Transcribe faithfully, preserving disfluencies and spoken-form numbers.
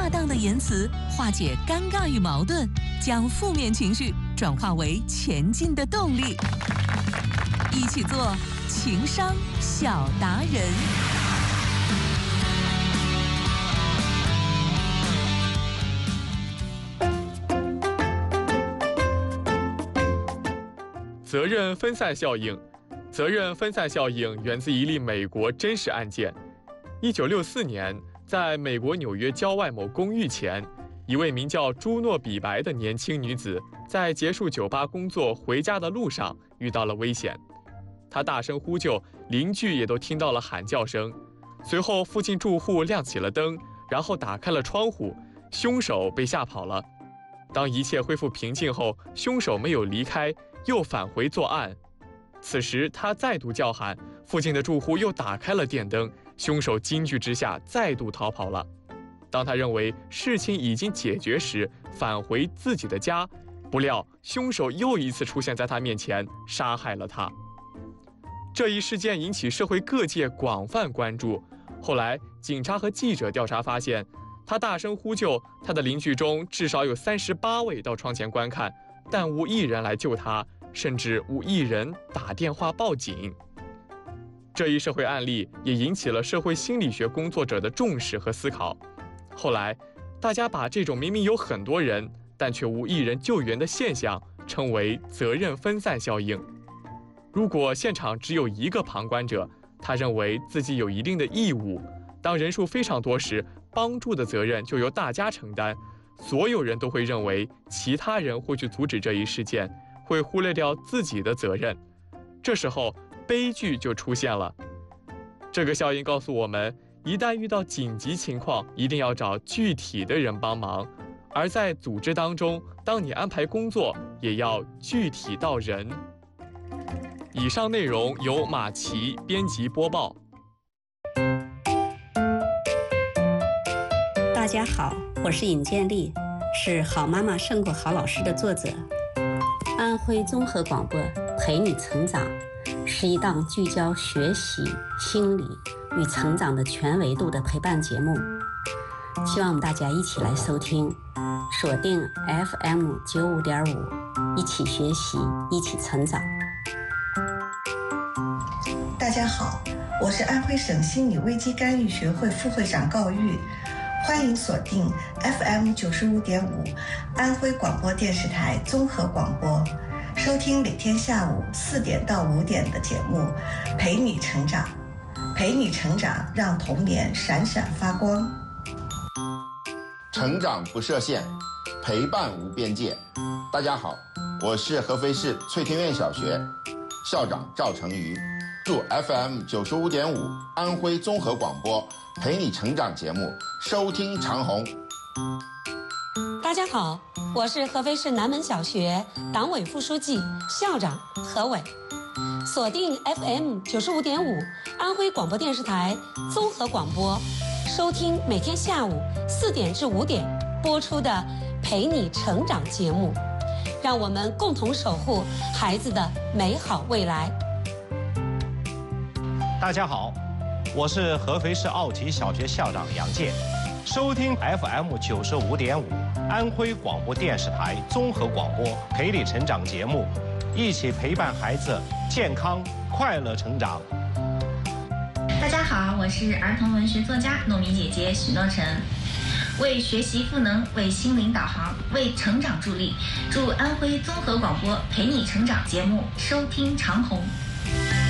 恰当的言辞化解尴尬与矛盾，将负面情绪转化为前进的动力。一起做情商小达人。 责任分散效应，责任分散效应源自一例美国真实案件。一九六四年，在美国纽约郊外某公寓前，一位名叫朱诺比白的年轻女子，在结束酒吧工作回家的路上遇到了危险。她大声呼救，邻居也都听到了喊叫声。随后，附近住户亮起了灯，然后打开了窗户，凶手被吓跑了。当一切恢复平静后，凶手没有离开，又返回作案。此时他再度叫喊，附近的住户又打开了电灯，凶手惊惧之下再度逃跑了。当他认为事情已经解决时，返回自己的家，不料凶手又一次出现在他面前，杀害了他。这一事件引起社会各界广泛关注。后来警察和记者调查发现，他大声呼救，他的邻居中至少有三十八位到窗前观看，但无一人来救他，甚至无一人打电话报警。这一社会案例也引起了社会心理学工作者的重视和思考。后来，大家把这种明明有很多人，但却无一人救援的现象称为责任分散效应。如果现场只有一个旁观者，他认为自己有一定的义务，当人数非常多时，帮助的责任就由大家承担，所有人都会认为其他人会去阻止这一事件，会忽略掉自己的责任。这时候悲剧就出现了。这个效应告诉我们，一旦遇到紧急情况，一定要找具体的人帮忙。而在组织当中，当你安排工作，也要具体到人。以上内容由马奇编辑播报。 大家好，我是尹建莉，是《好妈妈胜过好老师》的作者。安徽综合广播陪你成长是一档聚焦学习、心理与成长的全维度的陪伴节目，希望大家一起来收听，锁定 F M 九五点五，一起学习，一起成长。 大家好，我是安徽省心理危机干预学会副会长高玉，欢迎锁定 F M 九十五点五安徽广播电视台综合广播，收听每天下午四点到五点的节目，陪你成长，陪你成长，让童年闪闪发光。 成长不设限，陪伴无边界。大家好，我是合肥市翠天苑小学校长赵成瑜，祝 F M 九十五点五安徽综合广播陪你成长节目收听长虹。 大家好，我是合肥市南门小学党委副书记、校长何伟，锁定 F M 九十五点五安徽广播电视台综合广播，收听每天下午四点至五点播出的陪你成长节目，让我们共同守护孩子的美好未来。 大家好，我是合肥市奥体小学校长杨健，收听 F M 九十五点五安徽广播电视台综合广播陪你成长节目，一起陪伴孩子健康快乐成长。 大家好，我是儿童文学作家糯米姐姐许诺晨，为学习赋能，为心灵导航，为成长助力，祝安徽综合广播陪你成长节目收听长虹。